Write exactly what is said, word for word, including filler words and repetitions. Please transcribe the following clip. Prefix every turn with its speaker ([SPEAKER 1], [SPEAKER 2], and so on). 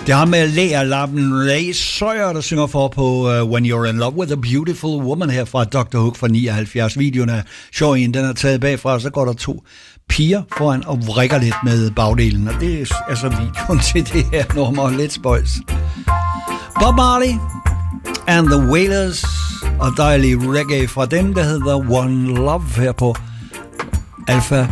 [SPEAKER 1] Det har med Lea Lavn Sawyer, der synger for på uh, When You're in Love with a Beautiful Woman her fra doktor Hook fra nioghalvfjerds. Videoen er sjov en, den er taget bagfra, og så går der to piger foran og vrikker lidt med bagdelen, og det er altså videoen til det her nummer. Let's Boys. Bob Marley and the Wailers, og dejlig reggae fra dem, der hedder One Love her på Alpha